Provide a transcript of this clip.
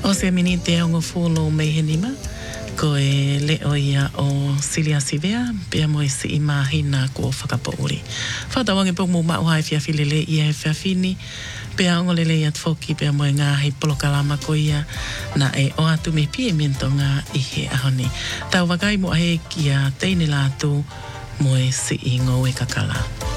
O se minite o ngofolo me henima. Ko e leo ia o Silia Sivea, pia mo isi I mahina ko whakapouri. Whatawange pok mo mau hai whiawhilele ia he whiawhini, pia ongolele ia tfoki, pia mo e ngā hei polokalama ko ia, na e o atu me pie mento ngā ihe ahoni. Tau wakai mo ahe kia teine lātu mo e si I ngau e kakala.